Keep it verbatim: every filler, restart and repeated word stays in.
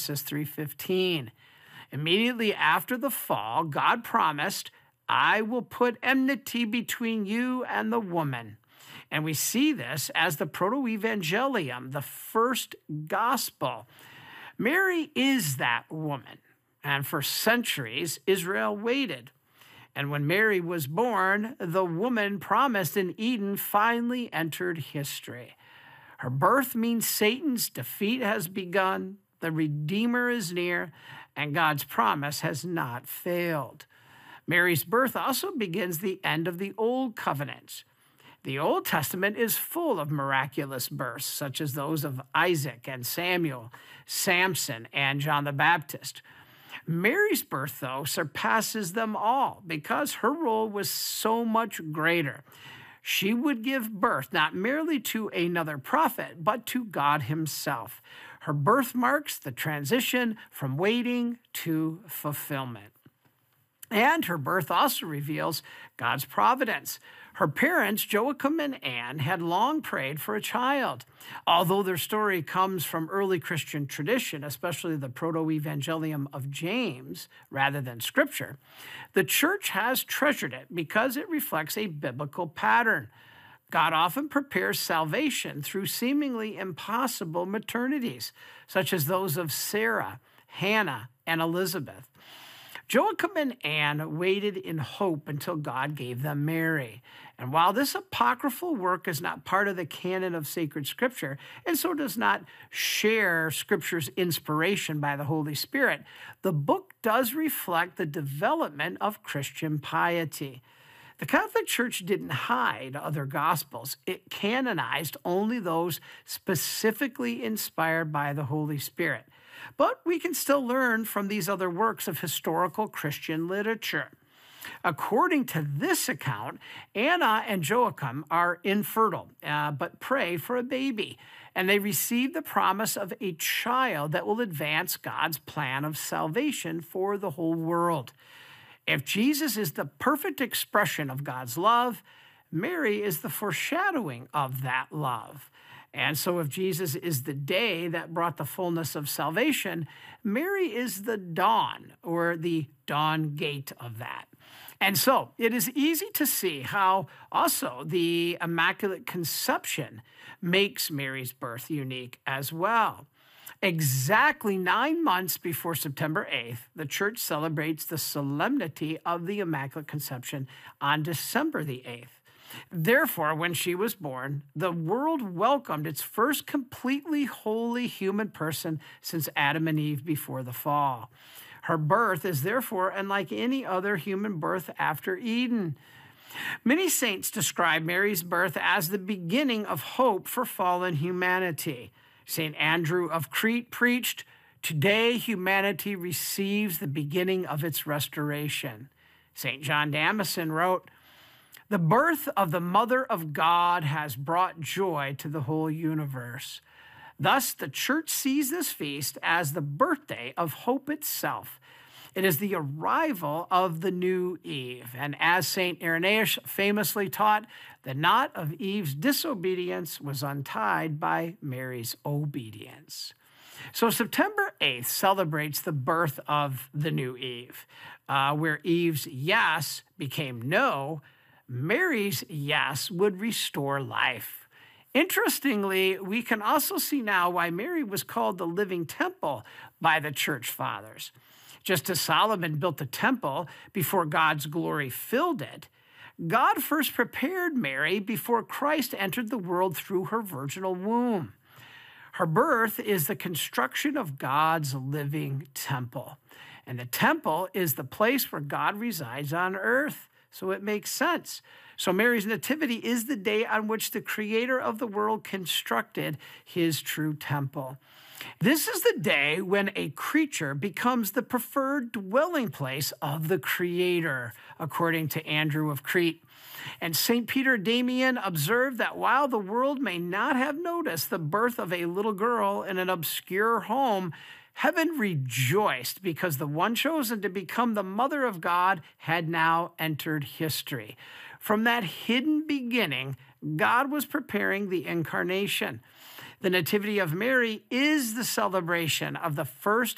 Genesis three fifteen. Immediately after the fall, God promised, I will put enmity between you and the woman. And we see this as the proto-evangelium, the first gospel. Mary is that woman, and for centuries, Israel waited. And when Mary was born, the woman promised in Eden finally entered history. Her birth means Satan's defeat has begun, the Redeemer is near, and God's promise has not failed. Mary's birth also begins the end of the Old Covenant. The Old Testament is full of miraculous births, such as those of Isaac and Samuel, Samson, and John the Baptist. Mary's birth, though, surpasses them all because her role was so much greater. She would give birth not merely to another prophet, but to God himself. Her birth marks the transition from waiting to fulfillment. And her birth also reveals God's providence. Her parents, Joachim and Anne, had long prayed for a child. Although their story comes from early Christian tradition, especially the proto-evangelium of James, rather than Scripture, the church has treasured it because it reflects a biblical pattern. God often prepares salvation through seemingly impossible maternities, such as those of Sarah, Hannah, and Elizabeth. Joachim and Anne waited in hope until God gave them Mary. And while this apocryphal work is not part of the canon of sacred Scripture, and so does not share Scripture's inspiration by the Holy Spirit, the book does reflect the development of Christian piety. The Catholic Church didn't hide other Gospels. It canonized only those specifically inspired by the Holy Spirit. But we can still learn from these other works of historical Christian literature. According to this account, Anna and Joachim are infertile, uh, but pray for a baby, and they receive the promise of a child that will advance God's plan of salvation for the whole world. If Jesus is the perfect expression of God's love, Mary is the foreshadowing of that love. And so if Jesus is the day that brought the fullness of salvation, Mary is the dawn, or the dawn gate of that. And so it is easy to see how also the Immaculate Conception makes Mary's birth unique as well. Exactly nine months before September eighth, the Church celebrates the solemnity of the Immaculate Conception on December the eighth. Therefore, when she was born, the world welcomed its first completely holy human person since Adam and Eve before the fall. Her birth is therefore unlike any other human birth after Eden. Many saints describe Mary's birth as the beginning of hope for fallen humanity. Saint Andrew of Crete preached, "Today humanity receives the beginning of its restoration." Saint John Damascene wrote, "The birth of the Mother of God has brought joy to the whole universe." Thus, the Church sees this feast as the birthday of hope itself. It is the arrival of the new Eve. And as Saint Irenaeus famously taught, the knot of Eve's disobedience was untied by Mary's obedience. So September eighth celebrates the birth of the new Eve, uh, where Eve's yes became no. Mary's yes would restore life. Interestingly, we can also see now why Mary was called the living temple by the Church Fathers. Just as Solomon built the temple before God's glory filled it, God first prepared Mary before Christ entered the world through her virginal womb. Her birth is the construction of God's living temple. And the temple is the place where God resides on earth. So it makes sense. So Mary's nativity is the day on which the Creator of the world constructed his true temple. This is the day when a creature becomes the preferred dwelling place of the Creator, according to Andrew of Crete. And Saint Peter Damian observed that while the world may not have noticed the birth of a little girl in an obscure home, heaven rejoiced because the one chosen to become the mother of God had now entered history. From that hidden beginning, God was preparing the incarnation. The Nativity of Mary is the celebration of the first